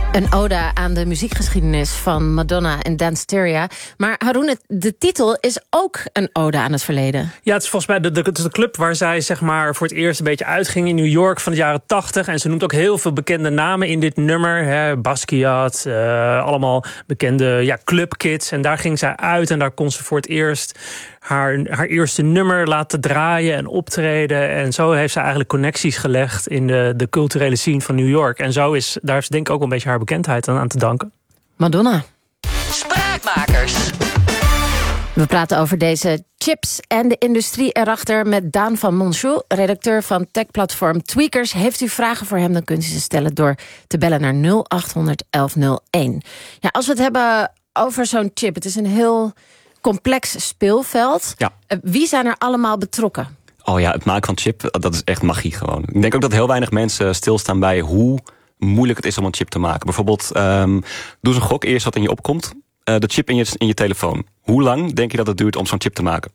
Een ode aan de muziekgeschiedenis van Madonna en Dan Stereo. Maar Haroon, de titel is ook een ode aan het verleden. Ja, het is volgens mij de club waar zij zeg maar voor het eerst een beetje uitging in New York van de jaren 80. En ze noemt ook heel veel bekende namen in dit nummer. Hè, Basquiat, allemaal bekende clubkids. En daar ging zij uit en daar kon ze voor het eerst haar eerste nummer laten draaien en optreden. En zo heeft ze eigenlijk connecties gelegd in de culturele scene van New York. En daar is denk ik ook wel een beetje haar bekendheid aan te danken. Madonna. Spraakmakers. We praten over deze chips en de industrie erachter met Daan van Monchou, redacteur van techplatform Tweakers. Heeft u vragen voor hem, dan kunt u ze stellen door te bellen naar 0800 1101. Ja, als we het hebben over zo'n chip, het is een heel complex speelveld. Ja. Wie zijn er allemaal betrokken? Oh ja, het maken van chip, dat is echt magie gewoon. Ik denk ook dat heel weinig mensen stilstaan bij hoe moeilijk het is om een chip te maken. Bijvoorbeeld, doe eens een gok eerst wat in je opkomt. De chip in je telefoon. Hoe lang denk je dat het duurt om zo'n chip te maken?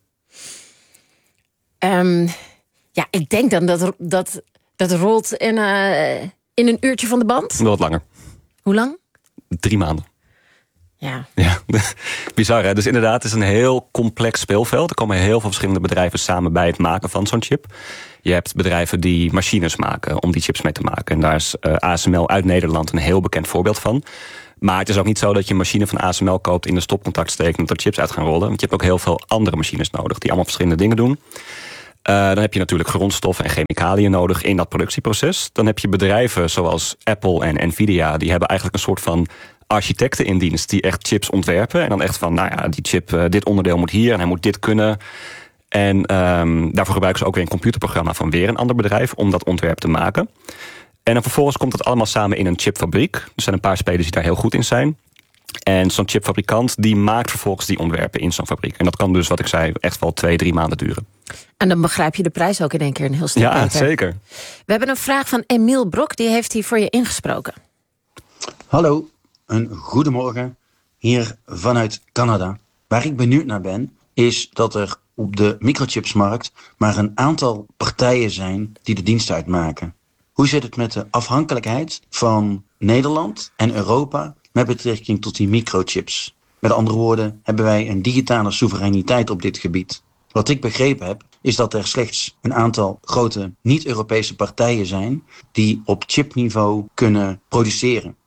Ik denk dan dat rolt in een uurtje van de band. Wel wat langer. Hoe lang? 3 maanden. Ja. Bizar hè? Dus inderdaad, het is een heel complex speelveld. Er komen heel veel verschillende bedrijven samen bij het maken van zo'n chip. Je hebt bedrijven die machines maken om die chips mee te maken. En daar is ASML uit Nederland een heel bekend voorbeeld van. Maar het is ook niet zo dat je een machine van ASML koopt, in de stopcontact steekt en dat er chips uit gaan rollen. Want je hebt ook heel veel andere machines nodig die allemaal verschillende dingen doen. Dan heb je natuurlijk grondstoffen en chemicaliën nodig in dat productieproces. Dan heb je bedrijven zoals Apple en Nvidia, die hebben eigenlijk een soort van architecten in dienst die echt chips ontwerpen. En dan echt van, die chip, dit onderdeel moet hier en hij moet dit kunnen. En daarvoor gebruiken ze ook weer een computerprogramma van weer een ander bedrijf om dat ontwerp te maken. En dan vervolgens komt het allemaal samen in een chipfabriek. Er zijn een paar spelers die daar heel goed in zijn. En zo'n chipfabrikant die maakt vervolgens die ontwerpen in zo'n fabriek. En dat kan dus, wat ik zei, echt wel 2-3 maanden duren. En dan begrijp je de prijs ook in één keer een heel stuk beter. Ja, zeker. We hebben een vraag van Emiel Brok, die heeft hier voor je ingesproken. Hallo, een goedemorgen hier vanuit Canada. Waar ik benieuwd naar ben, is dat er op de microchipsmarkt maar een aantal partijen zijn die de dienst uitmaken. Hoe zit het met de afhankelijkheid van Nederland en Europa met betrekking tot die microchips? Met andere woorden, hebben wij een digitale soevereiniteit op dit gebied? Wat ik begrepen heb, is dat er slechts een aantal grote niet-Europese partijen zijn die op chipniveau kunnen produceren.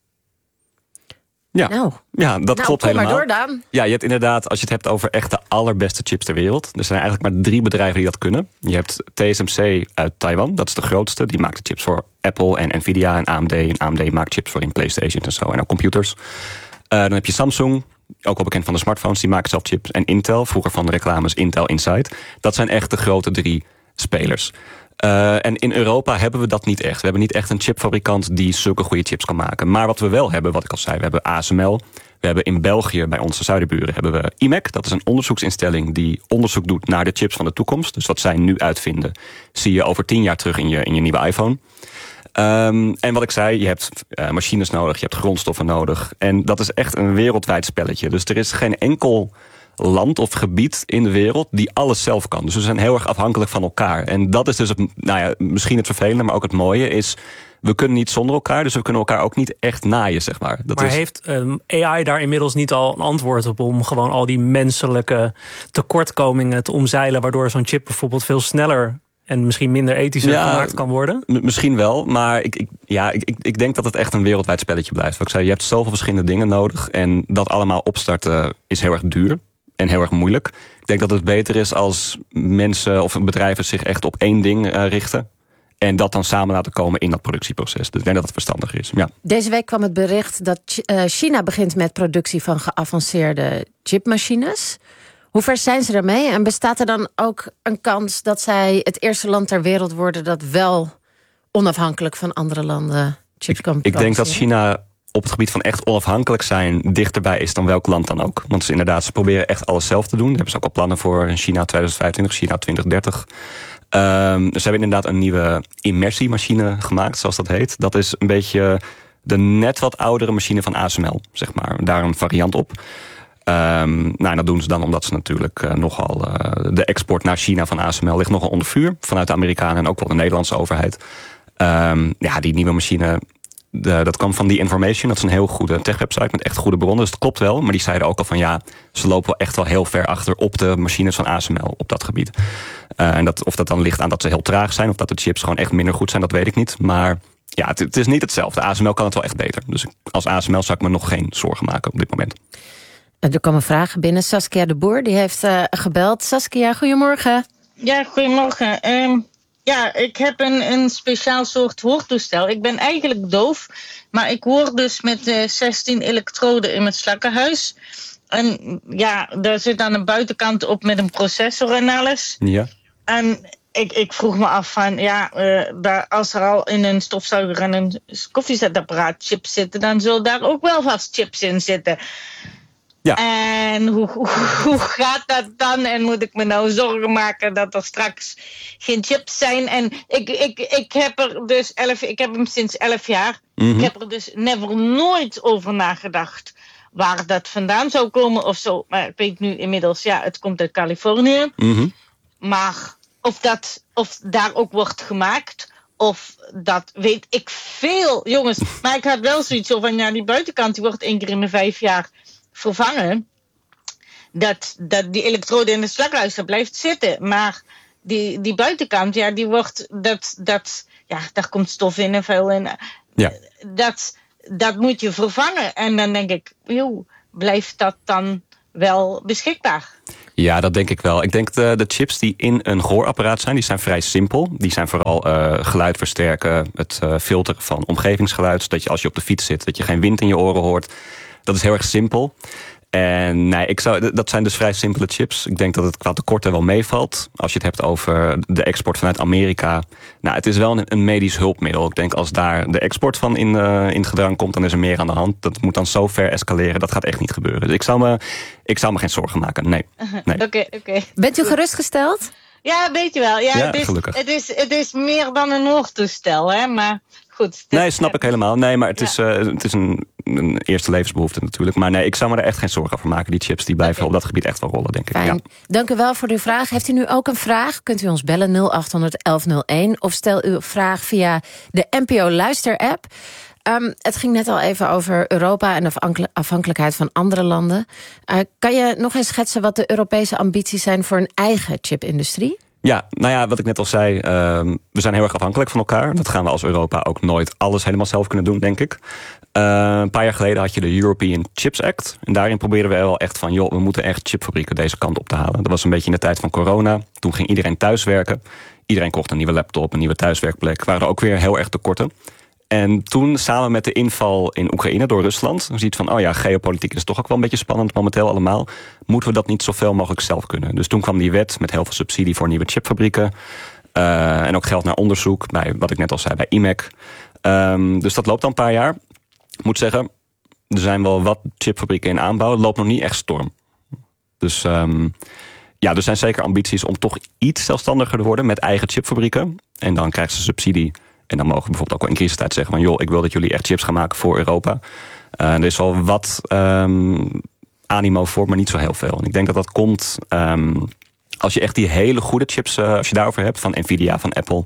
Ja, dat klopt helemaal. Kom maar door, Daan. Ja, je hebt inderdaad, als je het hebt over echt de allerbeste chips ter wereld. Er zijn eigenlijk maar 3 bedrijven die dat kunnen. Je hebt TSMC uit Taiwan, dat is de grootste. Die maakt de chips voor Apple en Nvidia en AMD. En AMD maakt chips voor in PlayStation en zo en ook computers. Dan heb je Samsung, ook wel bekend van de smartphones, die maken zelf chips. En Intel, vroeger van de reclames Intel Inside. Dat zijn echt de grote 3 spelers. En in Europa hebben we dat niet echt. We hebben niet echt een chipfabrikant die zulke goede chips kan maken. Maar wat we wel hebben, wat ik al zei, we hebben ASML. We hebben in België, bij onze zuidenburen, hebben we IMEC. Dat is een onderzoeksinstelling die onderzoek doet naar de chips van de toekomst. Dus wat zij nu uitvinden, zie je over 10 jaar terug in je nieuwe iPhone. En wat ik zei, je hebt machines nodig, je hebt grondstoffen nodig. En dat is echt een wereldwijd spelletje. Dus er is geen enkel land of gebied in de wereld die alles zelf kan. Dus we zijn heel erg afhankelijk van elkaar. En dat is dus misschien het vervelende, maar ook het mooie is, we kunnen niet zonder elkaar, dus we kunnen elkaar ook niet echt naaien, zeg maar. Heeft AI daar inmiddels niet al een antwoord op om gewoon al die menselijke tekortkomingen te omzeilen, waardoor zo'n chip bijvoorbeeld veel sneller en misschien minder ethischer gemaakt kan worden? Misschien wel, maar ik denk dat het echt een wereldwijd spelletje blijft. Wat ik zei, je hebt zoveel verschillende dingen nodig en dat allemaal opstarten is heel erg duur en heel erg moeilijk. Ik denk dat het beter is als mensen of bedrijven zich echt op één ding richten en dat dan samen laten komen in dat productieproces. Dus ik denk dat het verstandig is. Ja. Deze week kwam het bericht dat China begint met productie van geavanceerde chipmachines. Hoe ver zijn ze daarmee? En bestaat er dan ook een kans dat zij het eerste land ter wereld worden dat wel onafhankelijk van andere landen chips kan produceren? Ik denk dat China op het gebied van echt onafhankelijk zijn dichterbij is dan welk land dan ook. Want ze proberen echt alles zelf te doen. Daar hebben ze ook al plannen voor China 2025, China 2030. Ze hebben inderdaad een nieuwe immersiemachine gemaakt, zoals dat heet. Dat is een beetje de net wat oudere machine van ASML, zeg maar. Daar een variant op. Dat doen ze dan omdat ze natuurlijk nogal de export naar China van ASML ligt nogal onder vuur vanuit de Amerikanen en ook wel de Nederlandse overheid. Die nieuwe machine Dat kwam van The Information. Dat is een heel goede tech-website met echt goede bronnen. Dus het klopt wel. Maar die zeiden ook al van ze lopen wel echt wel heel ver achter op de machines van ASML op dat gebied. En of dat dan ligt aan dat ze heel traag zijn of dat de chips gewoon echt minder goed zijn, dat weet ik niet. Maar ja, het is niet hetzelfde. ASML kan het wel echt beter. Dus als ASML zou ik me nog geen zorgen maken op dit moment. Er komen vragen binnen. Saskia de Boer die heeft gebeld. Saskia, goedemorgen. Ja, goedemorgen. Ik heb een speciaal soort hoortoestel. Ik ben eigenlijk doof, maar ik hoor dus met 16 elektroden in mijn slakkenhuis. En daar zit aan de buitenkant op met een processor en alles. Ja. En ik vroeg me af van, als er al in een stofzuiger en een koffiezetapparaat chips zitten, dan zullen daar ook wel vast chips in zitten. Ja. En hoe gaat dat dan? En moet ik me nou zorgen maken dat er straks geen chips zijn? En ik heb er dus ik heb hem sinds 11 jaar. Mm-hmm. Ik heb er dus nooit over nagedacht waar dat vandaan zou komen of zo. Maar ik weet nu inmiddels, het komt uit Californië. Mm-hmm. Maar of daar ook wordt gemaakt, of dat weet ik veel, jongens. Maar ik had wel zoiets van, die buitenkant die wordt 1 keer in de 5 jaar vervangen. Dat die elektrode in het slakkenhuis blijft zitten. Maar die buitenkant, die wordt, daar komt stof in en vuil in. Ja. Dat moet je vervangen. En dan denk ik, blijft dat dan wel beschikbaar? Ja, dat denk ik wel. Ik denk de chips die in een gehoorapparaat zijn, die zijn vrij simpel. Die zijn vooral geluid versterken, het filteren van omgevingsgeluid, zodat je als je op de fiets zit, dat je geen wind in je oren hoort. Dat is heel erg simpel. En dat zijn dus vrij simpele chips. Ik denk dat het qua tekorten wel meevalt. Als je het hebt over de export vanuit Amerika. Het is wel een medisch hulpmiddel. Ik denk als daar de export van in gedrang komt, dan is er meer aan de hand. Dat moet dan zo ver escaleren. Dat gaat echt niet gebeuren. Dus ik zou me geen zorgen maken. Nee. Oké. Bent u gerustgesteld? Ja, weet je wel. Ja, gelukkig. Het is meer dan een hoortoestel, hè. Maar goed. Nee, snap ik helemaal. Nee, maar het is een eerste levensbehoefte natuurlijk. Maar nee, ik zou me er echt geen zorgen over maken. Die chips die blijven op dat gebied echt wel rollen, denk ik. Fijn. Ja. Dank u wel voor uw vraag. Heeft u nu ook een vraag? Kunt u ons bellen 0800 1101 of stel uw vraag via de NPO Luister-app. Het ging net al even over Europa en de afhankelijkheid van andere landen. Kan je nog eens schetsen wat de Europese ambities zijn voor een eigen chipindustrie? Ja, wat ik net al zei, we zijn heel erg afhankelijk van elkaar. Dat gaan we als Europa ook nooit alles helemaal zelf kunnen doen, denk ik. Een paar jaar geleden had je de European Chips Act. En daarin probeerden we wel echt van, we moeten echt chipfabrieken deze kant op te halen. Dat was een beetje in de tijd van corona. Toen ging iedereen thuiswerken. Iedereen kocht een nieuwe laptop, een nieuwe thuiswerkplek. Waren er ook weer heel erg tekorten. En toen, samen met de inval in Oekraïne door Rusland, dan ziet van, geopolitiek is toch ook wel een beetje spannend momenteel allemaal. Moeten we dat niet zoveel mogelijk zelf kunnen? Dus toen kwam die wet met heel veel subsidie voor nieuwe chipfabrieken. En ook geld naar onderzoek, bij wat ik net al zei, bij IMEC. Dus dat loopt al een paar jaar. Ik moet zeggen, er zijn wel wat chipfabrieken in aanbouw. Het loopt nog niet echt storm. Dus er zijn zeker ambities om toch iets zelfstandiger te worden met eigen chipfabrieken. En dan krijgen ze subsidie. En dan mogen we bijvoorbeeld ook wel in crisistijd zeggen van, ik wil dat jullie echt chips gaan maken voor Europa. Er is al wat animo voor, maar niet zo heel veel. En ik denk dat dat komt als je echt die hele goede chips, als je daarover hebt, van Nvidia, van Apple.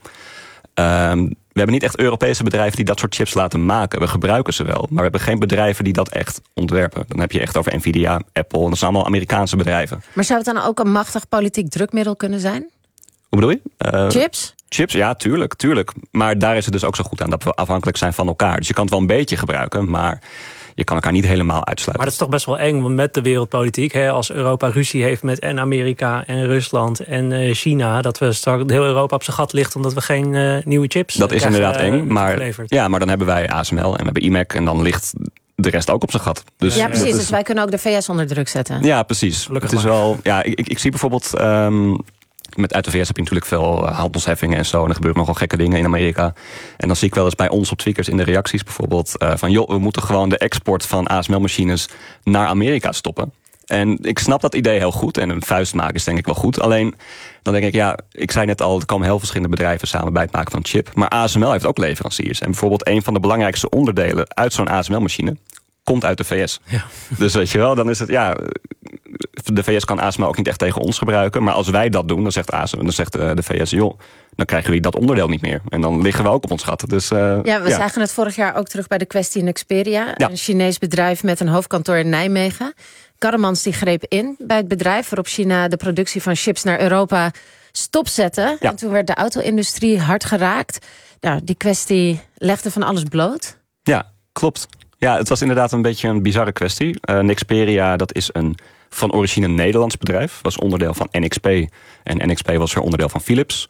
We hebben niet echt Europese bedrijven die dat soort chips laten maken. We gebruiken ze wel, maar we hebben geen bedrijven die dat echt ontwerpen. Dan heb je echt over Nvidia, Apple, en dat zijn allemaal Amerikaanse bedrijven. Maar zou het dan ook een machtig politiek drukmiddel kunnen zijn? Hoe bedoel je? Chips? Chips, ja, tuurlijk. Maar daar is het dus ook zo goed aan dat we afhankelijk zijn van elkaar. Dus je kan het wel een beetje gebruiken, maar je kan elkaar niet helemaal uitsluiten. Maar dat is toch best wel eng met de wereldpolitiek. Hè? Als Europa ruzie heeft met en Amerika en Rusland en China, dat we straks heel Europa op zijn gat ligt omdat we geen nieuwe chips dat is inderdaad eng, maar dan hebben wij ASML en we hebben IMEC en dan ligt de rest ook op zijn gat. Dus, ja, precies. Dus wij kunnen ook de VS onder druk zetten. Ja, precies. Gelukkig het is wel. Ja, ik zie bijvoorbeeld uit de VS heb je natuurlijk veel handelsheffingen en zo. En er gebeuren nogal gekke dingen in Amerika. En dan zie ik wel eens bij ons op Tweakers in de reacties bijvoorbeeld van, we moeten gewoon de export van ASML-machines naar Amerika stoppen. En ik snap dat idee heel goed. En een vuist maken is denk ik wel goed. Alleen, dan denk ik, ik zei net al, er komen heel verschillende bedrijven samen bij het maken van een chip. Maar ASML heeft ook leveranciers. En bijvoorbeeld een van de belangrijkste onderdelen uit zo'n ASML-machine komt uit de VS. Ja. Dus weet je wel, dan is het, de VS kan ASML ook niet echt tegen ons gebruiken. Maar als wij dat doen, dan zegt de VS... joh, dan krijgen jullie dat onderdeel niet meer. En dan liggen we ook op ons gat. Dus, we zagen het vorig jaar ook terug bij de kwestie in Nexperia. Ja. Een Chinees bedrijf met een hoofdkantoor in Nijmegen. Karremans die greep in bij het bedrijf... waarop China de productie van chips naar Europa stopzette. Ja. En toen werd de auto-industrie hard geraakt. Nou, die kwestie legde van alles bloot. Ja, klopt. Ja, het was inderdaad een beetje een bizarre kwestie. Nexperia, dat is een van origine Nederlands bedrijf. Was onderdeel van NXP. En NXP was weer onderdeel van Philips.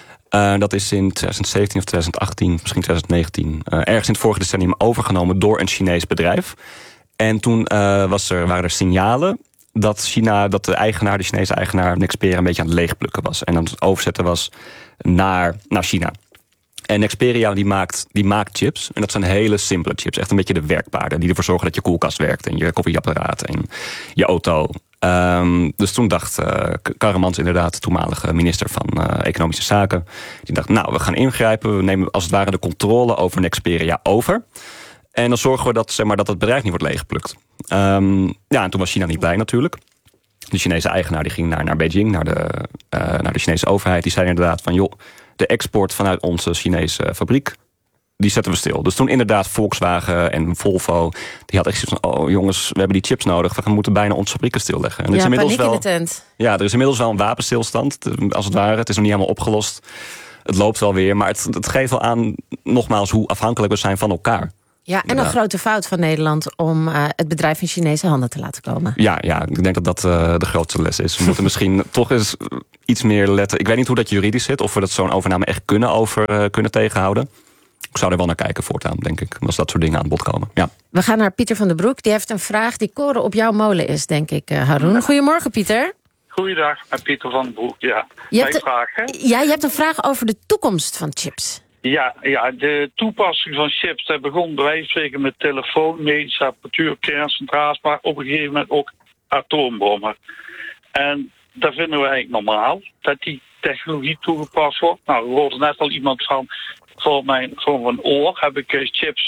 Dat is in 2017 of 2018, misschien 2019... ergens in het vorige decennium overgenomen door een Chinees bedrijf. En toen waren er signalen dat de Chinese eigenaar Nexperia een beetje aan het leegplukken was. En aan het overzetten was naar China. En Nexperia die maakt chips. En dat zijn hele simpele chips. Echt een beetje de werkpaarden. Die ervoor zorgen dat je koelkast werkt. En je koffieapparaat. En je auto. Dus toen dacht Karremans inderdaad, de toenmalige minister van Economische Zaken. Die dacht, we gaan ingrijpen. We nemen als het ware de controle over Nexperia over. En dan zorgen we dat het bedrijf niet wordt leeggeplukt. En toen was China niet blij natuurlijk. De Chinese eigenaar die ging naar Beijing, naar de Chinese overheid. Die zei inderdaad van, joh, de export vanuit onze Chinese fabriek, die zetten we stil. Dus toen inderdaad Volkswagen en Volvo, die had echt zoiets van, oh jongens, we hebben die chips nodig. We moeten bijna onze fabrieken stilleggen. En paniek in de tent. Ja, er is inmiddels wel een wapenstilstand, als het ware. Het is nog niet helemaal opgelost. Het loopt wel weer, maar het geeft wel aan, nogmaals, hoe afhankelijk we zijn van elkaar. Ja, en een grote fout van Nederland om het bedrijf in Chinese handen te laten komen. Ja, ik denk dat de grootste les is. We moeten misschien toch eens iets meer letten. Ik weet niet hoe dat juridisch zit, of we dat zo'n overname echt kunnen tegenhouden. Ik zou er wel naar kijken voortaan, denk ik, als dat soort dingen aan bod komen. Ja. We gaan naar Pieter van den Broek. Die heeft een vraag die koren op jouw molen is, denk ik, Haroon. Goedemorgen, Pieter. Goeiedag, met Pieter van den Broek. Ja, mijn vraag, hè? Ja, je hebt een vraag over de toekomst van chips. Ja, de toepassing van chips, dat begon bij wijze van spreken met telefoon, medische apparatuur, kerncentrales, maar op een gegeven moment ook atoombommen. En dat vinden we eigenlijk normaal, dat die technologie toegepast wordt. Nou, we hoorden net al iemand van, voor mijn oor heb ik chips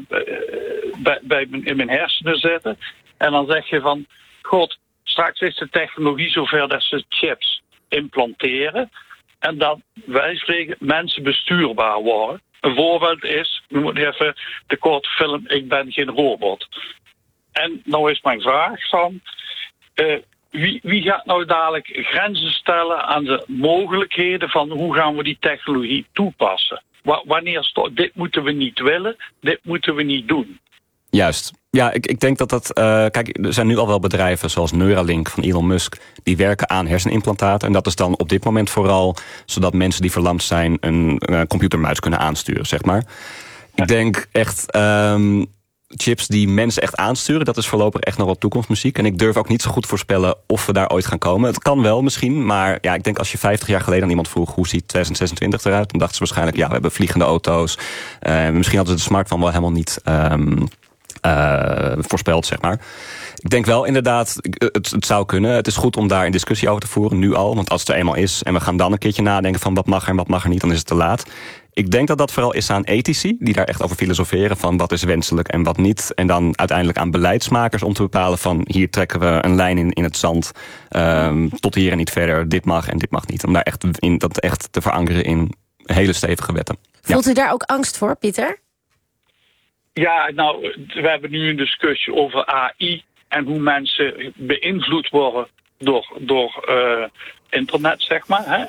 in mijn hersenen zitten. En dan zeg je van, god, straks is de technologie zover dat ze chips implanteren. En dat wij spreken mensen bestuurbaar worden. Een voorbeeld is, we moeten even de korte film Ik ben geen robot. En nou is mijn vraag van, wie gaat nou dadelijk grenzen stellen aan de mogelijkheden van hoe gaan we die technologie toepassen? Wanneer dit moeten we niet willen, dit moeten we niet doen. Juist. Ja, ik denk dat kijk, er zijn nu al wel bedrijven zoals Neuralink van Elon Musk, die werken aan hersenimplantaten. En dat is dan op dit moment vooral zodat mensen die verlamd zijn een computermuis kunnen aansturen, zeg maar. Ik denk echt, chips die mensen echt aansturen, dat is voorlopig echt nog wat toekomstmuziek. En ik durf ook niet zo goed voorspellen of we daar ooit gaan komen. Het kan wel misschien, maar ja, ik denk als je 50 jaar geleden aan iemand vroeg hoe ziet 2026 eruit, dan dachten ze waarschijnlijk, ja, we hebben vliegende auto's. Misschien hadden ze de smartphone wel helemaal niet voorspeld, zeg maar. Ik denk wel inderdaad, het zou kunnen. Het is goed om daar een discussie over te voeren, nu al. Want als het er eenmaal is en we gaan dan een keertje nadenken van wat mag er en wat mag er niet, dan is het te laat. Ik denk dat dat vooral is aan ethici, die daar echt over filosoferen van wat is wenselijk en wat niet. En dan uiteindelijk aan beleidsmakers om te bepalen van hier trekken we een lijn in het zand. Tot hier en niet verder. Dit mag en dit mag niet. Om daar dat echt te verankeren in hele stevige wetten. Voelt u daar ook angst voor, Pieter? Ja, nou, we hebben nu een discussie over AI en hoe mensen beïnvloed worden door internet, zeg maar. Hè?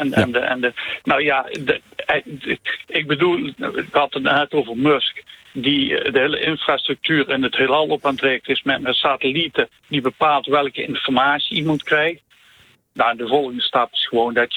Ik bedoel, ik had het net over Musk, die de hele infrastructuur in het heelal op aan het richten is met satellieten die bepaalt welke informatie iemand krijgt. Nou, de volgende stap is gewoon dat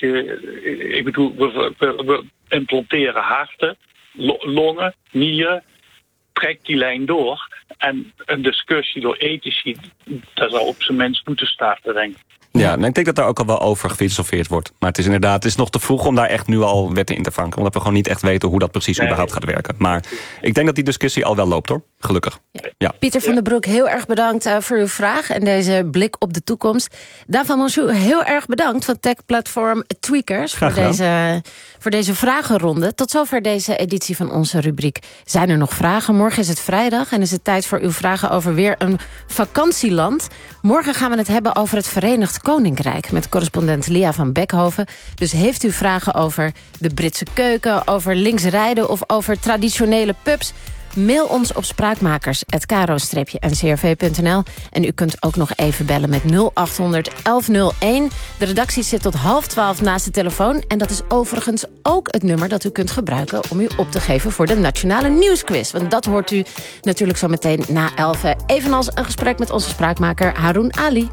we implanteren harten, longen, nieren. Trek die lijn door. En een discussie door ethici, dat zou op zijn minst moeten starten, denk ik. Ja, en ik denk dat daar ook al wel over gefilosofeerd wordt. Maar het is inderdaad, het is nog te vroeg om daar echt nu al wetten in te vangen. Omdat we gewoon niet echt weten hoe dat precies überhaupt gaat werken. Maar ik denk dat die discussie al wel loopt, hoor. gelukkig. Ja. Pieter van den Broek, heel erg bedankt voor uw vraag en deze blik op de toekomst. Daan van Monchou, heel erg bedankt van tech-platform Tweakers voor deze vragenronde. Tot zover deze editie van onze rubriek. Zijn er nog vragen? Morgen is het vrijdag en is het tijd voor uw vragen over weer een vakantieland. Morgen gaan we het hebben over het Verenigd Koninkrijk met correspondent Lia van Beckhoven. Dus heeft u vragen over de Britse keuken, over links rijden of over traditionele pubs? Mail ons op spraakmakers@karo-ncrv.nl. En u kunt ook nog even bellen met 0800 1101. De redactie zit tot 11:30 naast de telefoon. En dat is overigens ook het nummer dat u kunt gebruiken om u op te geven voor de Nationale Nieuwsquiz. Want dat hoort u natuurlijk zo meteen na 11. Evenals een gesprek met onze spraakmaker Haroun Ali.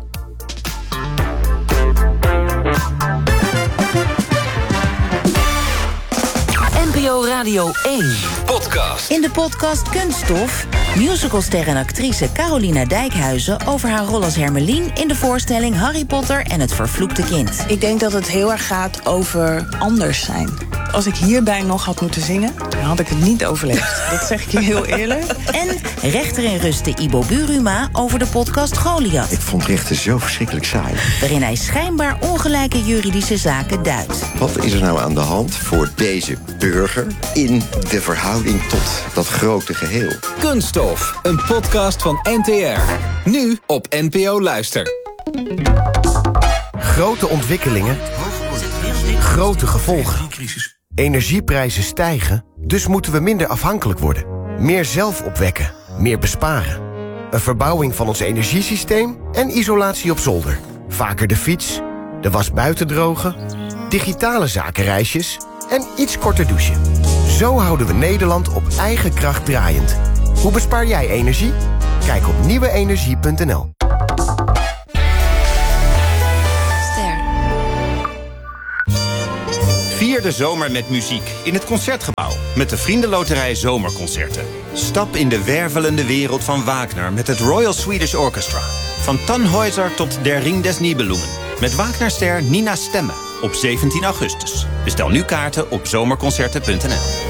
NPO Radio 1 podcast. In de podcast Kunststof, musicalster en actrice Carolina Dijkhuizen over haar rol als Hermelien in de voorstelling Harry Potter en het vervloekte kind. Ik denk dat het heel erg gaat over anders zijn. Als ik hierbij nog had moeten zingen, dan had ik het niet overleefd. Dat zeg ik je heel eerlijk. En rechter in rusten Ibo Buruma over de podcast Goliath. Ik vond rechten zo verschrikkelijk saai. Waarin hij schijnbaar ongelijke juridische zaken duidt. Wat is er nou aan de hand voor deze burger in de verhouding tot dat grote geheel? Kunststof, een podcast van NTR. Nu op NPO Luister. Grote ontwikkelingen, grote gevolgen. Energieprijzen stijgen, dus moeten we minder afhankelijk worden. Meer zelf opwekken, meer besparen. Een verbouwing van ons energiesysteem en isolatie op zolder. Vaker de fiets, de was buiten drogen, digitale zakenreisjes en iets korter douchen. Zo houden we Nederland op eigen kracht draaiend. Hoe bespaar jij energie? Kijk op nieuweenergie.nl. Vier de zomer met muziek in het Concertgebouw met de Vriendenloterij Zomerconcerten. Stap in de wervelende wereld van Wagner met het Royal Swedish Orchestra. Van Tannhäuser tot Der Ring des Nibelungen. Met Wagnerster Nina Stemme op 17 augustus. Bestel nu kaarten op zomerconcerten.nl.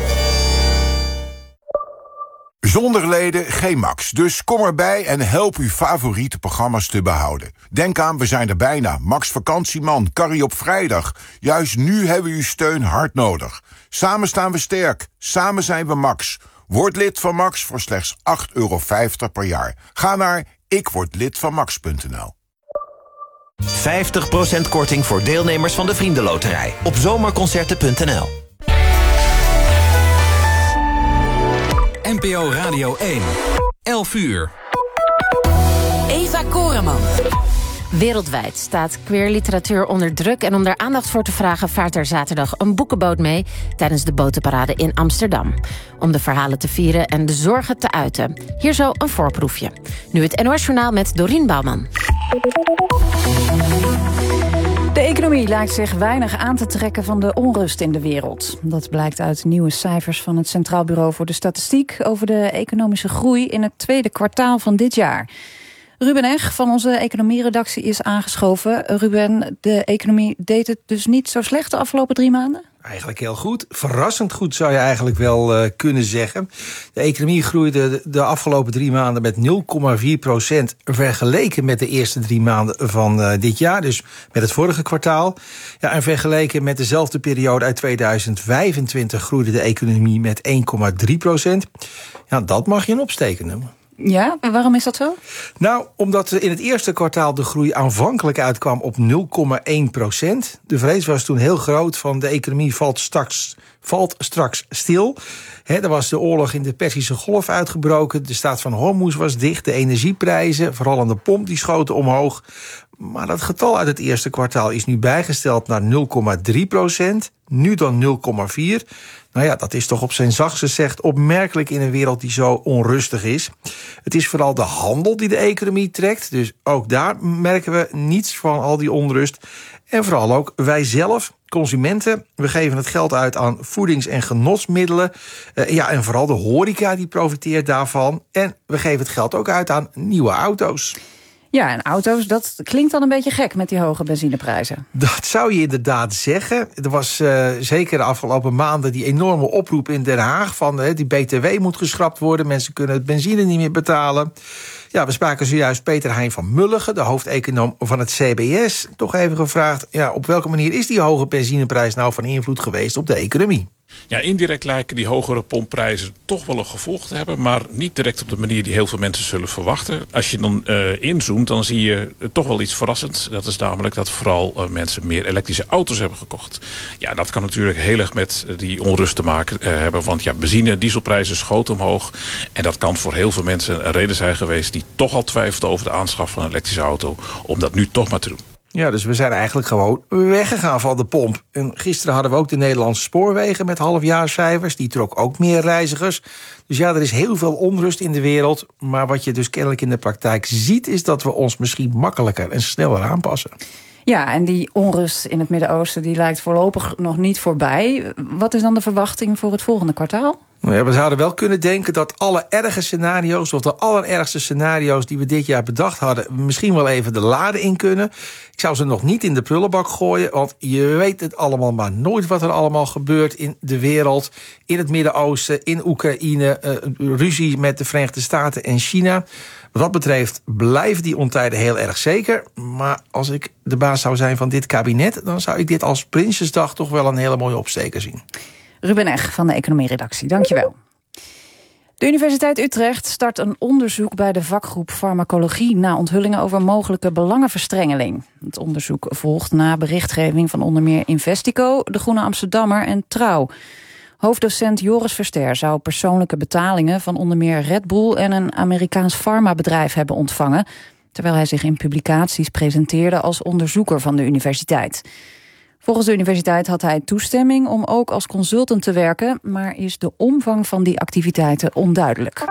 Zonder leden geen Max, dus kom erbij en help uw favoriete programma's te behouden. Denk aan, we zijn er bijna. Max Vakantieman, Carrie op vrijdag. Juist nu hebben we uw steun hard nodig. Samen staan we sterk, samen zijn we Max. Word lid van Max voor slechts €8,50 per jaar. Ga naar ikwordlidvanmax.nl. 50% korting voor deelnemers van de Vriendenloterij op zomerconcerten.nl. NPO Radio 1, 11 uur. Eva Koreman. Wereldwijd staat queerliteratuur onder druk en om daar aandacht voor te vragen vaart er zaterdag een boekenboot mee tijdens de botenparade in Amsterdam. Om de verhalen te vieren en de zorgen te uiten. Hier zo een voorproefje. Nu het NOS-journaal met Dorien Bouwman. De economie lijkt zich weinig aan te trekken van de onrust in de wereld. Dat blijkt uit nieuwe cijfers van het Centraal Bureau voor de Statistiek over de economische groei in het tweede kwartaal van dit jaar. Ruben Eg van onze economieredactie is aangeschoven. Ruben, de economie deed het dus niet zo slecht de afgelopen 3 maanden? Eigenlijk heel goed. Verrassend goed zou je eigenlijk wel kunnen zeggen. De economie groeide de afgelopen 3 maanden met 0,4% vergeleken met de eerste 3 maanden van dit jaar. Dus met het vorige kwartaal. Ja, en vergeleken met dezelfde periode uit 2025 groeide de economie met 1,3%. Ja, dat mag je een opsteken noemen. Ja, en waarom is dat zo? Nou, omdat in het eerste kwartaal de groei aanvankelijk uitkwam op 0,1%. De vrees was toen heel groot van de economie valt straks stil. Er was de oorlog in de Perzische Golf uitgebroken. De staat van Hormuz was dicht. De energieprijzen, vooral aan de pomp, die schoten omhoog. Maar dat getal uit het eerste kwartaal is nu bijgesteld naar 0,3%. Nu dan 0,4%. Nou ja, dat is toch op zijn zachtst gezegd opmerkelijk in een wereld die zo onrustig is. Het is vooral de handel die de economie trekt. Dus ook daar merken we niets van al die onrust. En vooral ook wij zelf, consumenten, we geven het geld uit aan voedings- en genotsmiddelen. En vooral de horeca die profiteert daarvan. En we geven het geld ook uit aan nieuwe auto's. Ja, en auto's, dat klinkt dan een beetje gek met die hoge benzineprijzen. Dat zou je inderdaad zeggen. Er was zeker de afgelopen maanden die enorme oproep in Den Haag van die BTW moet geschrapt worden. Mensen kunnen het benzine niet meer betalen. Ja, we spraken zojuist Peter Hein van Mulligen, de hoofdeconoom van het CBS. Toch even gevraagd, op welke manier is die hoge benzineprijs nou van invloed geweest op de economie? Ja, indirect lijken die hogere pompprijzen toch wel een gevolg te hebben, maar niet direct op de manier die heel veel mensen zullen verwachten. Als je dan inzoomt, dan zie je toch wel iets verrassends. Dat is namelijk dat vooral mensen meer elektrische auto's hebben gekocht. Ja, dat kan natuurlijk heel erg met die onrust te maken hebben, want benzine- en dieselprijzen schoten omhoog. En dat kan voor heel veel mensen een reden zijn geweest die toch al twijfelden over de aanschaf van een elektrische auto, om dat nu toch maar te doen. Ja, dus we zijn eigenlijk gewoon weggegaan van de pomp. En gisteren hadden we ook de Nederlandse spoorwegen met halfjaarscijfers. Die trok ook meer reizigers. Dus ja, er is heel veel onrust in de wereld. Maar wat je dus kennelijk in de praktijk ziet, is dat we ons misschien makkelijker en sneller aanpassen. Ja, en die onrust in het Midden-Oosten die lijkt voorlopig nog niet voorbij. Wat is dan de verwachting voor het volgende kwartaal? Ja, we zouden wel kunnen denken dat alle erge scenario's, of de allerergste scenario's die we dit jaar bedacht hadden, misschien wel even de lade in kunnen. Ik zou ze nog niet in de prullenbak gooien, want je weet het allemaal maar nooit wat er allemaal gebeurt in de wereld, in het Midden-Oosten, in Oekraïne, ruzie met de Verenigde Staten en China. Wat dat betreft blijven die ontijden heel erg zeker. Maar als ik de baas zou zijn van dit kabinet, dan zou ik dit als Prinsjesdag toch wel een hele mooie opsteker zien. Ruben Eg van de economieredactie, dankjewel. De Universiteit Utrecht start een onderzoek bij de vakgroep farmacologie na onthullingen over mogelijke belangenverstrengeling. Het onderzoek volgt na berichtgeving van onder meer Investico, De Groene Amsterdammer en Trouw. Hoofddocent Joris Verster zou persoonlijke betalingen van onder meer Red Bull en een Amerikaans farmabedrijf hebben ontvangen, terwijl hij zich in publicaties presenteerde als onderzoeker van de universiteit. Volgens de universiteit had hij toestemming om ook als consultant te werken, maar is de omvang van die activiteiten onduidelijk.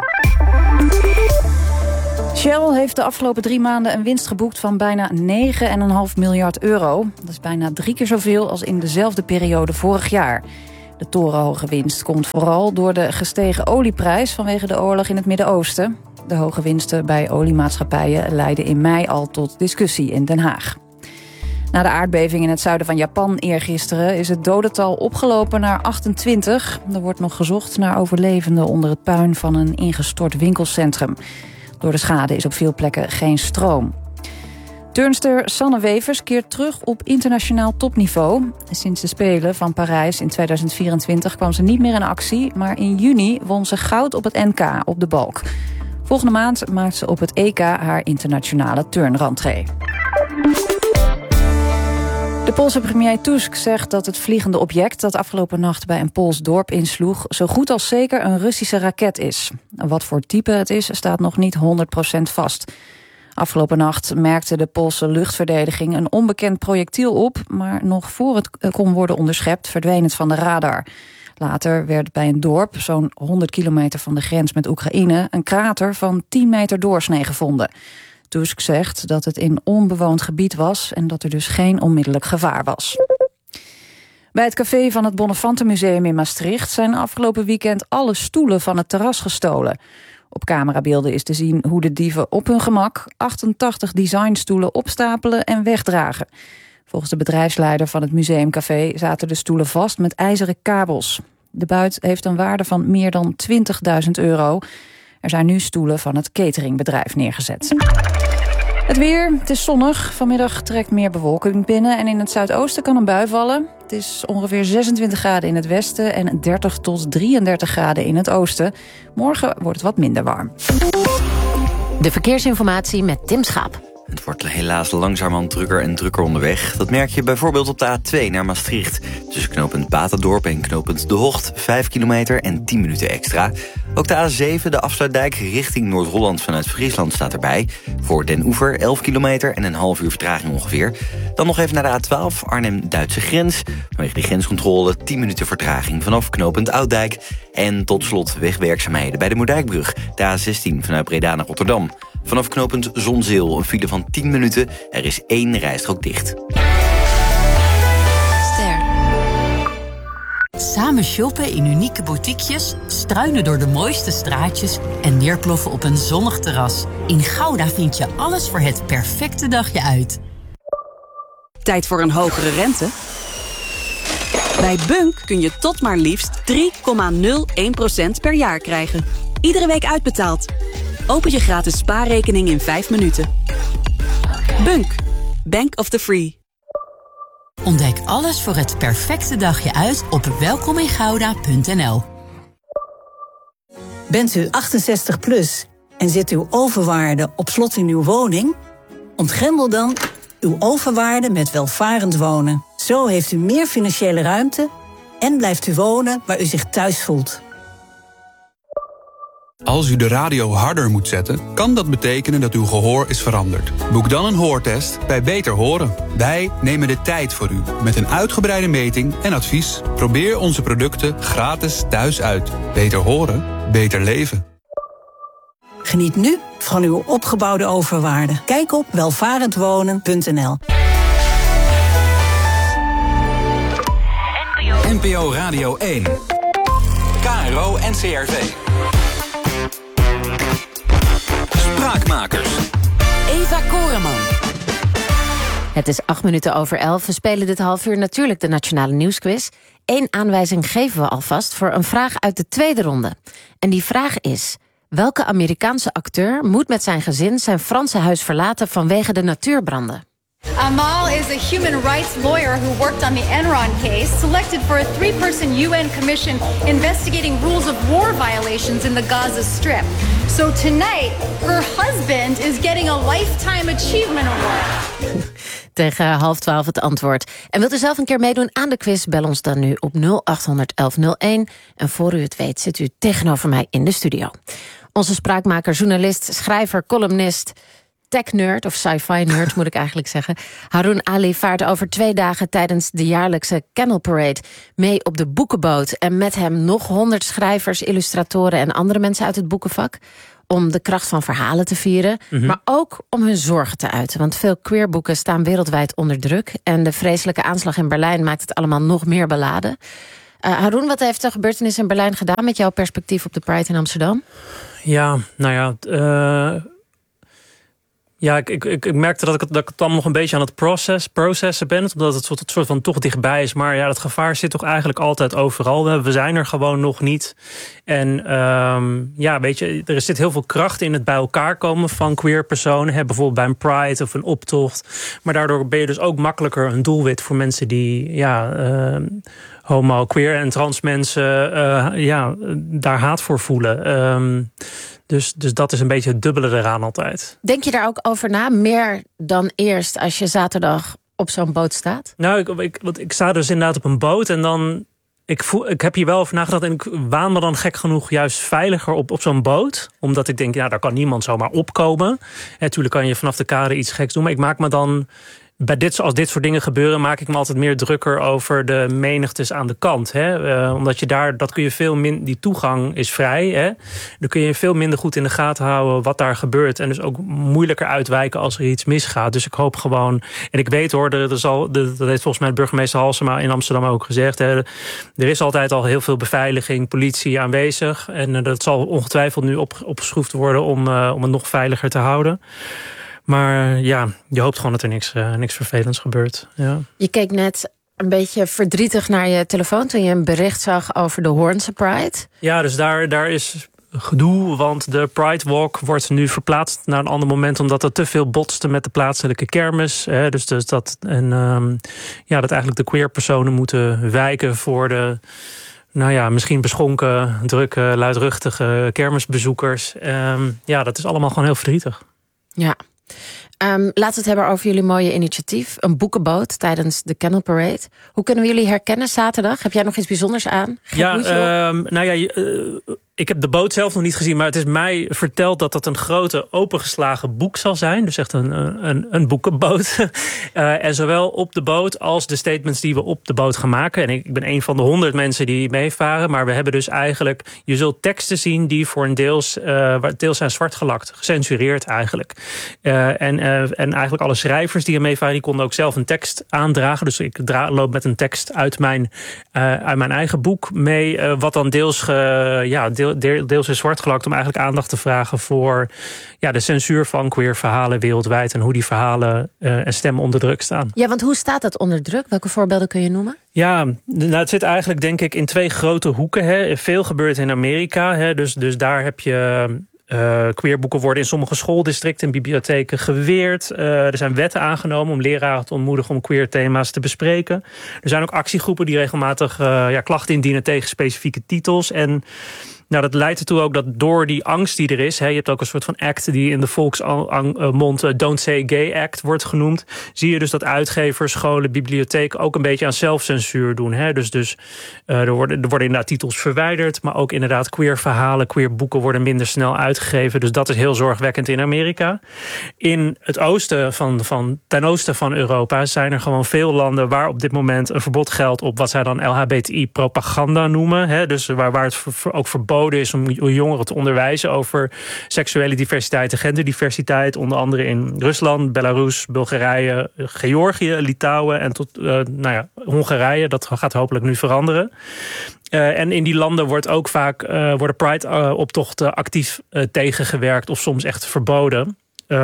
Shell heeft de afgelopen 3 maanden een winst geboekt van bijna 9,5 miljard euro. Dat is bijna 3 keer zoveel als in dezelfde periode vorig jaar. De torenhoge winst komt vooral door de gestegen olieprijs vanwege de oorlog in het Midden-Oosten. De hoge winsten bij oliemaatschappijen leidden in mei al tot discussie in Den Haag. Na de aardbeving in het zuiden van Japan eergisteren is het dodental opgelopen naar 28. Er wordt nog gezocht naar overlevenden onder het puin van een ingestort winkelcentrum. Door de schade is op veel plekken geen stroom. Turnster Sanne Wevers keert terug op internationaal topniveau. Sinds de Spelen van Parijs in 2024 kwam ze niet meer in actie, maar in juni won ze goud op het NK op de balk. Volgende maand maakt ze op het EK haar internationale turnrentree. De Poolse premier Tusk zegt dat het vliegende object dat afgelopen nacht bij een Pools dorp insloeg zo goed als zeker een Russische raket is. Wat voor type het is, staat nog niet 100% vast. Afgelopen nacht merkte de Poolse luchtverdediging een onbekend projectiel op, maar nog voor het kon worden onderschept verdween het van de radar. Later werd bij een dorp, zo'n 100 kilometer van de grens met Oekraïne, een krater van 10 meter doorsnee gevonden. Tusk zegt dat het in onbewoond gebied was en dat er dus geen onmiddellijk gevaar was. Bij het café van het Bonnefantenmuseum in Maastricht zijn afgelopen weekend alle stoelen van het terras gestolen. Op camerabeelden is te zien hoe de dieven op hun gemak 88 designstoelen opstapelen en wegdragen. Volgens de bedrijfsleider van het museumcafé zaten de stoelen vast met ijzeren kabels. De buit heeft een waarde van meer dan 20.000 euro. Er zijn nu stoelen van het cateringbedrijf neergezet. Het weer, het is zonnig. Vanmiddag trekt meer bewolking binnen en in het zuidoosten kan een bui vallen. Het is ongeveer 26 graden in het westen en 30 tot 33 graden in het oosten. Morgen wordt het wat minder warm. De verkeersinformatie met Tim Schaap. Het wordt helaas langzamerhand drukker en drukker onderweg. Dat merk je bijvoorbeeld op de A2 naar Maastricht. Tussen knooppunt Batendorp en knooppunt De Hocht 5 kilometer en 10 minuten extra. Ook de A7, de afsluitdijk richting Noord-Holland vanuit Friesland staat erbij. Voor Den Oever 11 kilometer en een half uur vertraging ongeveer. Dan nog even naar de A12, Arnhem-Duitse grens. Vanwege die grenscontrole 10 minuten vertraging vanaf knooppunt Ouddijk. En tot slot wegwerkzaamheden bij de Moerdijkbrug. De A16 vanuit Breda naar Rotterdam. Vanaf knooppunt Zonzeel een file van 10 minuten. Er is 1 rijstrook dicht. Samen shoppen in unieke boutiquejes, struinen door de mooiste straatjes en neerploffen op een zonnig terras. In Gouda vind je alles voor het perfecte dagje uit. Tijd voor een hogere rente? Bij Bunk kun je tot maar liefst 3,01% per jaar krijgen. Iedere week uitbetaald. Open je gratis spaarrekening in 5 minuten. Bunk. Bank of the Free. Ontdek alles voor het perfecte dagje uit op welkomingouda.nl. Bent u 68 plus en zit uw overwaarde op slot in uw woning? Ontgrendel dan uw overwaarde met welvarend wonen. Zo heeft u meer financiële ruimte en blijft u wonen waar u zich thuis voelt. Als u de radio harder moet zetten, kan dat betekenen dat uw gehoor is veranderd. Boek dan een hoortest bij Beter Horen. Wij nemen de tijd voor u met een uitgebreide meting en advies. Probeer onze producten gratis thuis uit. Beter horen, beter leven. Geniet nu van uw opgebouwde overwaarde. Kijk op welvarendwonen.nl. NPO Radio 1. KRO NCRV. Spraakmakers. Eva Koreman. Het is 11:08. We spelen dit half uur natuurlijk de Nationale Nieuwsquiz. 1 aanwijzing geven we alvast voor een vraag uit de tweede ronde. En die vraag is: welke Amerikaanse acteur moet met zijn gezin zijn Franse huis verlaten vanwege de natuurbranden? Amal is a human rights lawyer who worked on the Enron case, selected for a 3-person UN commission investigating rules of war violations in the Gaza Strip. So tonight, her husband is getting a Lifetime Achievement Award. Tegen 11:30 het antwoord. En wilt u zelf een keer meedoen aan de quiz? Bel ons dan nu op 0800 1101. En voor u het weet zit u tegenover mij in de studio. Onze spraakmaker, journalist, schrijver, columnist, tech-nerd of sci-fi-nerd moet ik eigenlijk zeggen. Haroon Ali vaart over 2 dagen tijdens de jaarlijkse Canal Parade mee op de boekenboot. En met hem nog 100 schrijvers, illustratoren en andere mensen uit het boekenvak. Om de kracht van verhalen te vieren, maar ook om hun zorgen te uiten. Want veel queerboeken staan wereldwijd onder druk. En de vreselijke aanslag in Berlijn maakt het allemaal nog meer beladen. Haroon, wat heeft de gebeurtenis in Berlijn gedaan met jouw perspectief op de Pride in Amsterdam? Ja, nou ja, ik merkte dat ik dan nog een beetje aan het processen ben. Omdat het soort van toch dichtbij is. Maar ja, het gevaar zit toch eigenlijk altijd overal. We zijn er gewoon nog niet. En weet je, er zit heel veel kracht in het bij elkaar komen van queer personen. Bijvoorbeeld bij een Pride of een optocht. Maar daardoor ben je dus ook makkelijker een doelwit voor mensen die homo, queer en trans mensen daar haat voor voelen. Dus dat is een beetje het dubbele eraan altijd. Denk je daar ook over na? Meer dan eerst als je zaterdag op zo'n boot staat? Nou, ik sta dus inderdaad op een boot en dan Ik heb hier wel over nagedacht en ik waan me dan gek genoeg juist veiliger op zo'n boot. Omdat ik denk, daar kan niemand zomaar opkomen. Natuurlijk kan je vanaf de kade iets geks doen, maar ik maak me dan... Als dit soort dingen gebeuren, maak ik me altijd meer drukker over de menigtes aan de kant. Omdat je dat kun je veel minder, die toegang is vrij. Dan kun je veel minder goed in de gaten houden wat daar gebeurt. En dus ook moeilijker uitwijken als er iets misgaat. Dus ik hoop gewoon, en ik weet hoor, dat heeft volgens mij de burgemeester Halsema in Amsterdam ook gezegd. Er is altijd al heel veel beveiliging, politie aanwezig. En dat zal ongetwijfeld nu opgeschroefd worden om het nog veiliger te houden. Maar ja, je hoopt gewoon dat er niks vervelends gebeurt. Ja. Je keek net een beetje verdrietig naar je telefoon toen je een bericht zag over de Hoornse Pride. Ja, dus daar is gedoe, want de Pride Walk wordt nu verplaatst naar een ander moment, omdat het te veel botste met de plaatselijke kermis. Dus dat eigenlijk de queer personen moeten wijken voor de misschien beschonken, drukke, luidruchtige kermisbezoekers. Dat is allemaal gewoon heel verdrietig. Ja. Laten we het hebben over jullie mooie initiatief. Een boekenboot tijdens de Canal Parade. Hoe kunnen we jullie herkennen zaterdag? Heb jij nog iets bijzonders aan? Ik heb de boot zelf nog niet gezien, maar het is mij verteld dat dat een grote opengeslagen boek zal zijn. Dus echt een boekenboot. En zowel op de boot als de statements die we op de boot gaan maken. En ik ben een van de 100 mensen die meevaren. Maar we hebben dus eigenlijk, je zult teksten zien die voor een deels zijn zwart gelakt. Gecensureerd eigenlijk. En eigenlijk alle schrijvers die er meevaren, die konden ook zelf een tekst aandragen. Dus ik loop met een tekst uit mijn eigen boek mee. Wat dan deels is zwart gelakt om eigenlijk aandacht te vragen voor de censuur van queer verhalen wereldwijd. En hoe die verhalen en stemmen onder druk staan. Ja, want hoe staat dat onder druk? Welke voorbeelden kun je noemen? Ja, nou, het zit eigenlijk denk ik in 2 grote hoeken. Hè. Veel gebeurt in Amerika. Hè. Dus daar heb je queerboeken worden in sommige schooldistricten en bibliotheken geweerd. Er zijn wetten aangenomen om leraren te ontmoedigen om queer thema's te bespreken. Er zijn ook actiegroepen die regelmatig klachten indienen tegen specifieke titels. En dat leidt ertoe ook dat door die angst die er is, je hebt ook een soort van act die in de volksmond Don't Say Gay Act wordt genoemd, zie je dus dat uitgevers, scholen, bibliotheken ook een beetje aan zelfcensuur doen. Dus er worden inderdaad titels verwijderd, maar ook inderdaad queer verhalen, queer boeken worden minder snel uitgegeven. Dus dat is heel zorgwekkend in Amerika. In het ten oosten van Europa zijn er gewoon veel landen waar op dit moment een verbod geldt op wat zij dan LHBTI-propaganda noemen. Dus waar het ook verboden is om jongeren te onderwijzen over seksuele diversiteit en genderdiversiteit. Onder andere in Rusland, Belarus, Bulgarije, Georgië, Litouwen en tot Hongarije. Dat gaat hopelijk nu veranderen. En in die landen wordt ook vaak worden Pride-optochten actief tegengewerkt of soms echt verboden.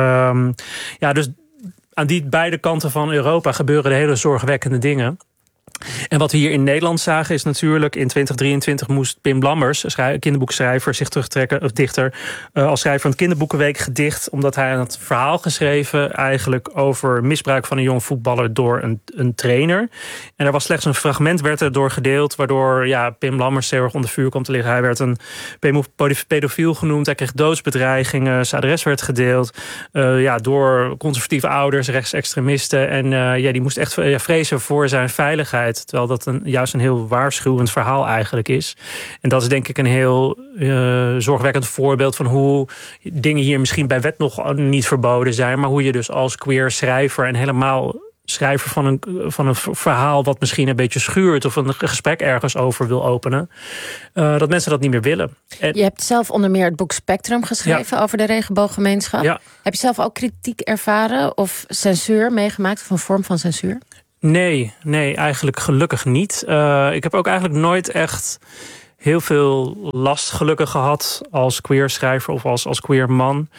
Dus aan die beide kanten van Europa gebeuren de hele zorgwekkende dingen. En wat we hier in Nederland zagen is natuurlijk, in 2023 moest Pim Lammers, kinderboekschrijver, zich terugtrekken, of dichter, als schrijver van het Kinderboekenweekgedicht, omdat hij had een verhaal geschreven eigenlijk over misbruik van een jong voetballer door een trainer. En er was slechts een fragment, werd er door gedeeld, waardoor Pim Lammers heel erg onder vuur kwam te liggen. Hij werd een pedofiel genoemd, hij kreeg doodsbedreigingen, zijn adres werd gedeeld door conservatieve ouders, rechtsextremisten. En die moest echt vrezen voor zijn veiligheid. Terwijl dat juist een heel waarschuwend verhaal eigenlijk is. En dat is denk ik een heel zorgwekkend voorbeeld van hoe dingen hier misschien bij wet nog niet verboden zijn. Maar hoe je dus als queer schrijver en helemaal schrijver van een verhaal wat misschien een beetje schuurt of een gesprek ergens over wil openen, dat mensen dat niet meer willen. Je hebt zelf onder meer het boek Spectrum geschreven over de regenbooggemeenschap. Ja. Heb je zelf ook kritiek ervaren of censuur meegemaakt of een vorm van censuur? Nee, eigenlijk gelukkig niet. Ik heb ook eigenlijk nooit echt heel veel last gelukkig gehad als queer schrijver of als queer man.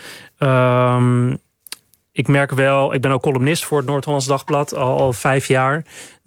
Ik merk wel, ik ben ook columnist voor het Noord-Hollands Dagblad al 5 jaar.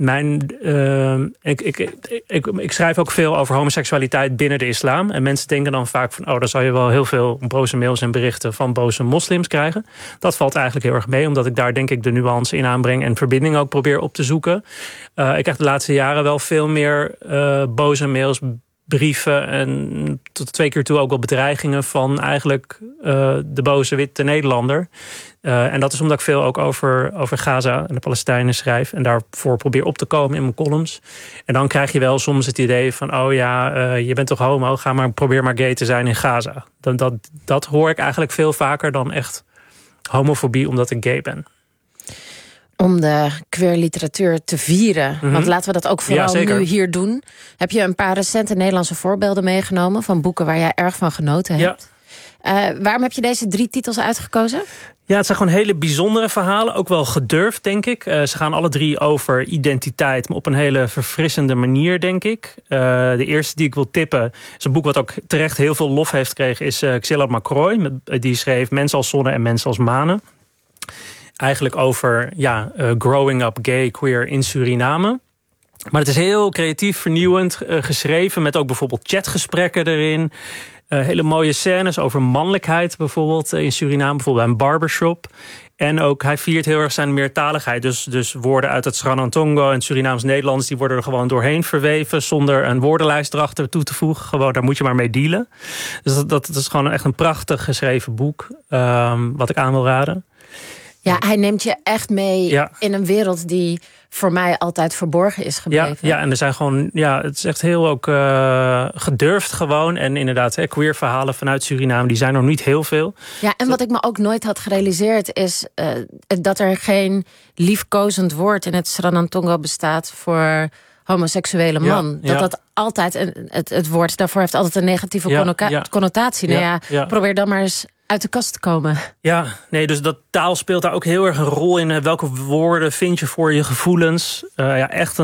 Ik schrijf ook veel over homoseksualiteit binnen de islam. En mensen denken dan vaak van, dan zou je wel heel veel boze mails en berichten van boze moslims krijgen. Dat valt eigenlijk heel erg mee, omdat ik daar denk ik de nuance in aanbreng en verbinding ook probeer op te zoeken. Ik krijg de laatste jaren wel veel meer boze mails, brieven en tot 2 keer toe ook wel bedreigingen van eigenlijk de boze witte Nederlander. En dat is omdat ik veel ook over Gaza en de Palestijnen schrijf en daarvoor probeer op te komen in mijn columns. En dan krijg je wel soms het idee van, je bent toch homo, probeer maar gay te zijn in Gaza. Dat hoor ik eigenlijk veel vaker dan echt homofobie omdat ik gay ben. Om de queer literatuur te vieren. Want laten we dat ook vooral nu hier doen. Heb je een paar recente Nederlandse voorbeelden meegenomen van boeken waar jij erg van genoten hebt? Waarom heb je deze 3 titels uitgekozen? Ja, het zijn gewoon hele bijzondere verhalen. Ook wel gedurfd, denk ik. Ze gaan alle 3 over identiteit, maar op een hele verfrissende manier, denk ik. De eerste die ik wil tippen is een boek wat ook terecht heel veel lof heeft gekregen, is Xilla McCroy. Die schreef Mensen als Zonne en Mensen als Manen. Eigenlijk over growing up gay, queer in Suriname. Maar het is heel creatief, vernieuwend geschreven, met ook bijvoorbeeld chatgesprekken erin. Hele mooie scènes over mannelijkheid bijvoorbeeld in Suriname, bijvoorbeeld bij een barbershop. En ook, hij viert heel erg zijn meertaligheid. Dus woorden uit het Sranantongo en Surinaams-Nederlands, die worden er gewoon doorheen verweven, zonder een woordenlijst erachter toe te voegen. Gewoon, daar moet je maar mee dealen. Dus dat is gewoon echt een prachtig geschreven boek, wat ik aan wil raden. Ja, hij neemt je echt mee in een wereld die voor mij altijd verborgen is gebleven. Ja, en er zijn gewoon, het is echt heel ook gedurfd gewoon. En inderdaad, queer verhalen vanuit Suriname, die zijn er niet heel veel. Ja, en wat ik me ook nooit had gerealiseerd is dat er geen liefkozend woord in het Sranantongo bestaat voor homoseksuele man. Dat altijd, het woord daarvoor heeft altijd een negatieve connotatie. Probeer dan maar eens uit de kast te komen. Ja, nee, dus dat taal speelt daar ook heel erg een rol in. Welke woorden vind je voor je gevoelens? Echt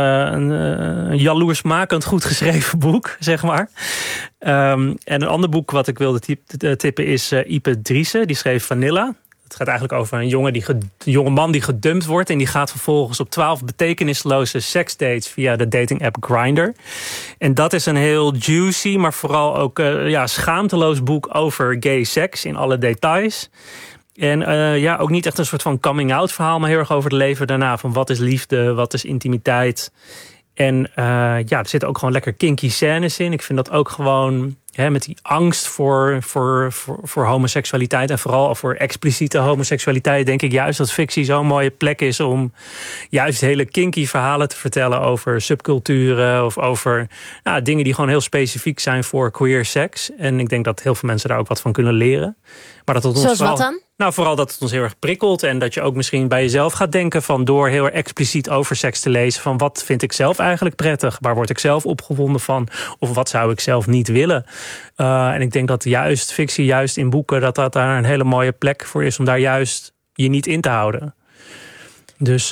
een jaloersmakend goed geschreven boek, zeg maar. En een ander boek wat ik wilde tippen is Ipe Driessen. Die schreef Vanilla. Het gaat eigenlijk over een jonge man die gedumpt wordt. En die gaat vervolgens op 12 betekenisloze seksdates via de dating app Grindr. En dat is een heel juicy, maar vooral ook schaamteloos boek over gay seks in alle details. En ook niet echt een soort van coming-out verhaal, maar heel erg over het leven daarna. Van wat is liefde, wat is intimiteit. En er zitten ook gewoon lekker kinky scènes in. Ik vind dat ook gewoon met die angst voor homoseksualiteit en vooral voor expliciete homoseksualiteit, denk ik juist dat fictie zo'n mooie plek is om juist hele kinky verhalen te vertellen over subculturen of over dingen die gewoon heel specifiek zijn voor queer seks. En ik denk dat heel veel mensen daar ook wat van kunnen leren. Maar dat het zoals wat dan? Nou, vooral dat het ons heel erg prikkelt en dat je ook misschien bij jezelf gaat denken van door heel erg expliciet over seks te lezen van wat vind ik zelf eigenlijk prettig, waar word ik zelf opgewonden van of wat zou ik zelf niet willen. En ik denk dat juist fictie, juist in boeken, dat daar een hele mooie plek voor is om daar juist je niet in te houden. Dus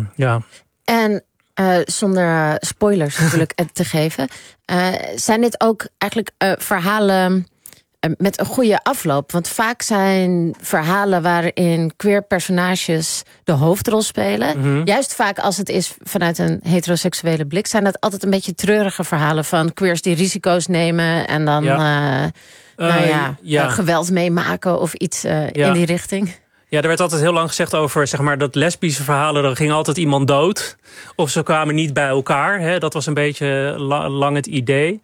En zonder spoilers natuurlijk te geven, zijn dit ook eigenlijk verhalen met een goede afloop? Want vaak zijn verhalen waarin queer personages de hoofdrol spelen, juist vaak als het is vanuit een heteroseksuele blik, zijn dat altijd een beetje treurige verhalen van queers die risico's nemen en dan geweld meemaken of iets in die richting. Ja, er werd altijd heel lang gezegd over zeg maar, dat lesbische verhalen, er ging altijd iemand dood. Of ze kwamen niet bij elkaar. Hè? Dat was een beetje lang het idee.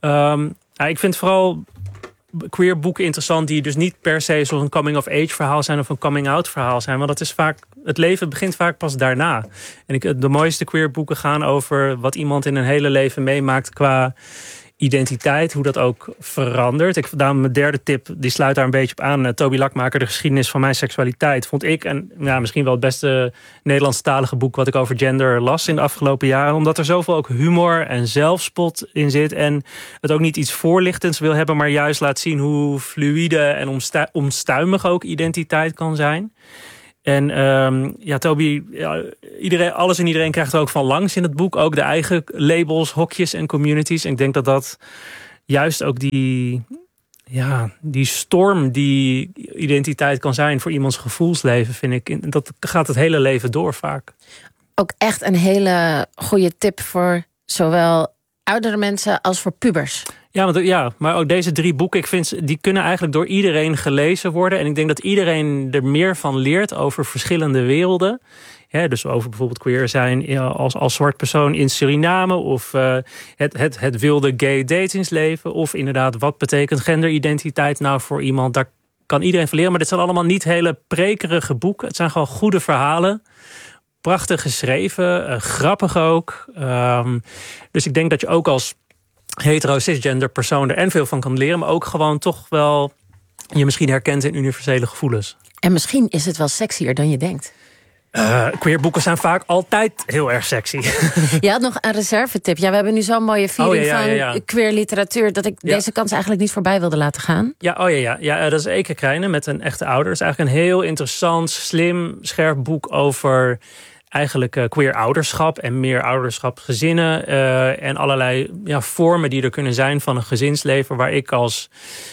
Ik vind vooral queer boeken interessant die dus niet per se zo'n coming-of-age verhaal zijn of een coming-out verhaal zijn. Want dat is vaak, het leven begint vaak pas daarna. En de mooiste queer boeken gaan over wat iemand in een hele leven meemaakt qua identiteit, hoe dat ook verandert. Daarom mijn derde tip, die sluit daar een beetje op aan. Toby Lakmaker, De geschiedenis van mijn seksualiteit, vond ik en misschien wel het beste Nederlandstalige boek wat ik over gender las in de afgelopen jaren. Omdat er zoveel ook humor en zelfspot in zit. En het ook niet iets voorlichtends wil hebben, maar juist laat zien hoe fluïde en omstuimig ook identiteit kan zijn. En Toby, alles en iedereen krijgt er ook van langs in het boek. Ook de eigen labels, hokjes en communities. En ik denk dat juist ook die storm die identiteit kan zijn voor iemands gevoelsleven, vind ik. Dat gaat het hele leven door vaak. Ook echt een hele goede tip voor zowel oudere mensen als voor pubers. Maar ook deze 3 boeken, ik vind, die kunnen eigenlijk door iedereen gelezen worden. En ik denk dat iedereen er meer van leert over verschillende werelden. Dus over bijvoorbeeld queer zijn als zwart persoon in Suriname. Of het wilde gay datingsleven. Of inderdaad, wat betekent genderidentiteit nou voor iemand? Daar kan iedereen van leren. Maar dit zijn allemaal niet hele prekerige boeken. Het zijn gewoon goede verhalen. Prachtig geschreven, grappig ook. Dus ik denk dat je ook als hetero cisgender persoon er en veel van kan leren, maar ook gewoon toch wel je misschien herkent in universele gevoelens. En misschien is het wel sexier dan je denkt. Queer boeken zijn vaak altijd heel erg sexy. Je had nog een reservetip. Ja, we hebben nu zo'n mooie viering van queer literatuur dat ik deze kans eigenlijk niet voorbij wilde laten gaan. Ja, dat is Eke Krijnen met een echte ouder. Dat is eigenlijk een heel interessant, slim, scherp boek over eigenlijk queer ouderschap en meer ouderschapsgezinnen en allerlei vormen die er kunnen zijn van een gezinsleven waar ik als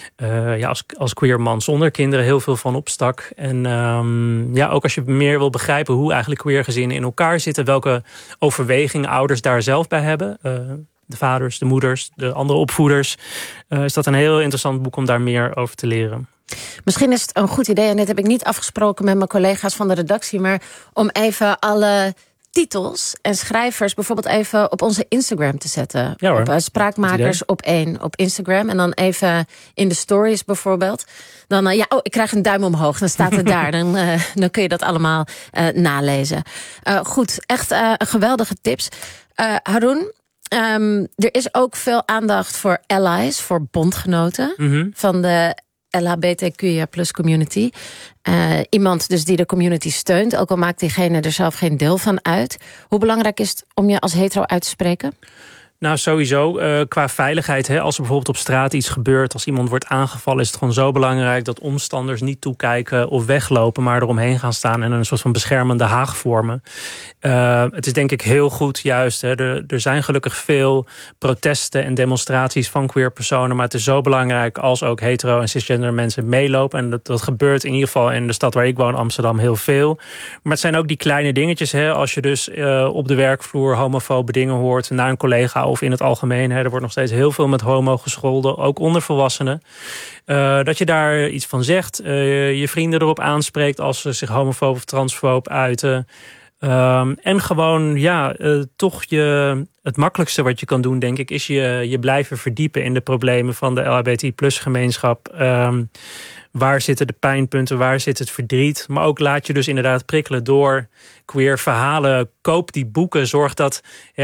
queer man zonder kinderen heel veel van opstak. En ook als je meer wil begrijpen hoe eigenlijk queer gezinnen in elkaar zitten, welke overwegingen ouders daar zelf bij hebben, de vaders, de moeders, de andere opvoeders, is dat een heel interessant boek om daar meer over te leren. Misschien is het een goed idee, en dit heb ik niet afgesproken met mijn collega's van de redactie, maar om even alle titels en schrijvers bijvoorbeeld even op onze Instagram te zetten. Ja hoor. Op Spraakmakers op 1 op Instagram. En dan even in de stories bijvoorbeeld. Dan, ik krijg een duim omhoog. Dan staat het daar. Dan kun je dat allemaal nalezen. Goed, echt geweldige tips. Haroon, er is ook veel aandacht voor allies, voor bondgenoten van de LHBTQIA+ community. Iemand dus die de community steunt, ook al maakt diegene er zelf geen deel van uit. Hoe belangrijk is het om je als hetero uit te spreken? Nou, sowieso qua veiligheid. Als er bijvoorbeeld op straat iets gebeurt, als iemand wordt aangevallen, is het gewoon zo belangrijk dat omstanders niet toekijken of weglopen, maar eromheen gaan staan en een soort van beschermende haag vormen. Het is denk ik heel goed juist. Er zijn gelukkig veel protesten en demonstraties van queer personen, maar het is zo belangrijk als ook hetero en cisgender mensen meelopen. En dat gebeurt in ieder geval in de stad waar ik woon, Amsterdam, heel veel. Maar het zijn ook die kleine dingetjes. Als je dus op de werkvloer homofobe dingen hoort naar een collega of in het algemeen. Er wordt nog steeds heel veel met homo gescholden, ook onder volwassenen. Dat je daar iets van zegt. Je vrienden erop aanspreekt als ze zich homofoob of transfoob uiten. En gewoon, toch het makkelijkste wat je kan doen, denk ik, is je blijven verdiepen in de problemen van de LHBT+-gemeenschap. Waar zitten de pijnpunten, waar zit het verdriet? Maar ook laat je dus inderdaad prikkelen door queer verhalen. Koop die boeken, zorg dat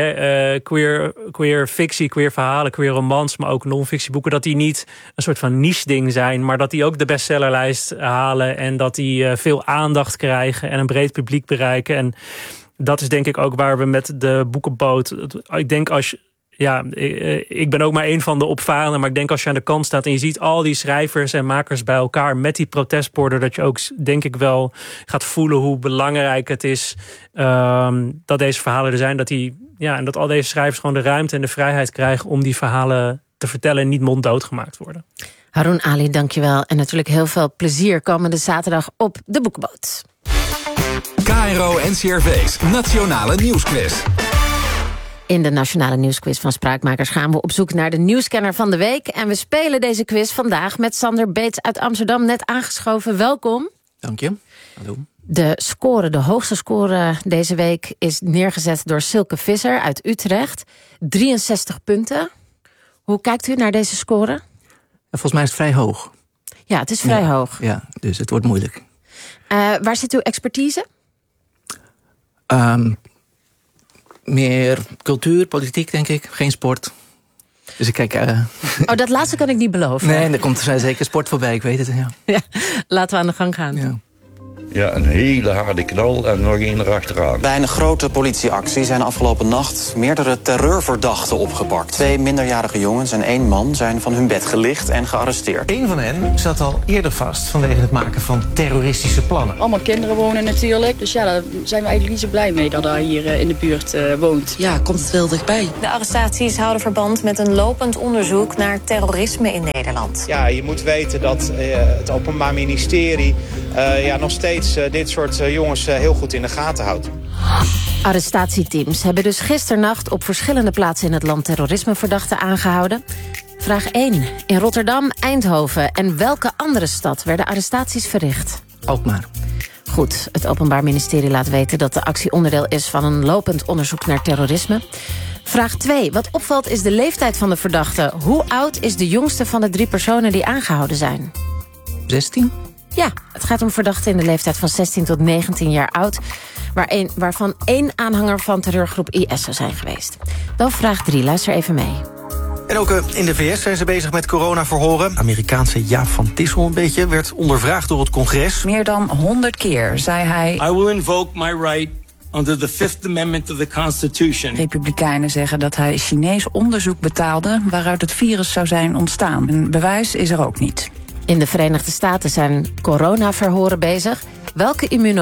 queer fictie, queer verhalen, queer romans, maar ook non-fictieboeken, dat die niet een soort van niche-ding zijn, maar dat die ook de bestsellerlijst halen en dat die veel aandacht krijgen en een breed publiek bereiken. En dat is denk ik ook waar we met de boekenboot, ik denk ik ben ook maar één van de opvarenden, maar ik denk als je aan de kant staat en je ziet al die schrijvers en makers bij elkaar met die protestborden, dat je ook denk ik wel gaat voelen hoe belangrijk het is dat deze verhalen er zijn, en dat al deze schrijvers gewoon de ruimte en de vrijheid krijgen om die verhalen te vertellen en niet monddood gemaakt worden. Haroon Ali, dankjewel. En natuurlijk heel veel plezier komende zaterdag op de Boekenboot. KRO NCRV's Nationale Nieuwsquiz. In de Nationale Nieuwsquiz van Spraakmakers gaan we op zoek naar de nieuwscanner van de week. En we spelen deze quiz vandaag met Sander Beets uit Amsterdam, net aangeschoven. Welkom. Dank je. Hallo. De hoogste score deze week is neergezet door Silke Visser uit Utrecht. 63 punten. Hoe kijkt u naar deze score? Volgens mij is het vrij hoog. Ja, het is vrij hoog. Ja, dus het wordt moeilijk. Waar zit uw expertise? Meer cultuur, politiek, denk ik. Geen sport. Dus ik kijk... dat laatste kan ik niet beloven. Nee, er komt zeker sport voorbij, ik weet het. Ja. Laten we aan de gang gaan. Ja. Ja, een hele harde knal en nog één erachteraan. Bij een grote politieactie zijn afgelopen nacht meerdere terreurverdachten opgepakt. 2 minderjarige jongens en 1 man zijn van hun bed gelicht en gearresteerd. Eén van hen zat al eerder vast vanwege het maken van terroristische plannen. Allemaal kinderen wonen natuurlijk. Dus ja, daar zijn we eigenlijk niet zo blij mee dat hij hier in de buurt woont. Ja, komt het wel dichtbij. De arrestaties houden verband met een lopend onderzoek naar terrorisme in Nederland. Ja, je moet weten dat het Openbaar Ministerie nog steeds dit soort jongens heel goed in de gaten houdt. Arrestatieteams hebben dus gisternacht op verschillende plaatsen in het land terrorismeverdachten aangehouden. Vraag 1. In Rotterdam, Eindhoven en welke andere stad werden arrestaties verricht? Alkmaar. Goed, het Openbaar Ministerie laat weten dat de actie onderdeel is van een lopend onderzoek naar terrorisme. Vraag 2. Wat opvalt is de leeftijd van de verdachte. Hoe oud is de jongste van de 3 personen die aangehouden zijn? 16? Ja, het gaat om verdachten in de leeftijd van 16 tot 19 jaar oud, waarvan 1 aanhanger van terreurgroep IS zou zijn geweest. Dan vraag 3, luister even mee. En ook in de VS zijn ze bezig met coronaverhoren. Amerikaanse Jaap van Dissel een beetje werd ondervraagd door het congres. Meer dan 100 keer zei hij: I will invoke my right under the Fifth Amendment of the Constitution. Republikeinen zeggen dat hij Chinees onderzoek betaalde waaruit het virus zou zijn ontstaan. Een bewijs is er ook niet. In de Verenigde Staten zijn coronaverhoren bezig. Welke